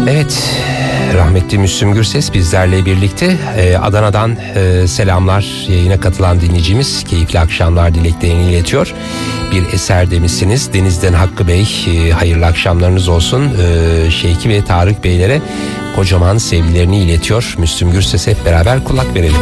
Evet, rahmetli Müslüm Gürses bizlerle birlikte. Adana'dan selamlar, yayına katılan dinleyicimiz keyifli akşamlar dileklerini iletiyor. Bir eser demişsiniz. Deniz'den Hakkı Bey, hayırlı akşamlarınız olsun. Şevki ve Tarık Beylere kocaman sevgilerini iletiyor. Müslüm Gürses'e hep beraber kulak verelim.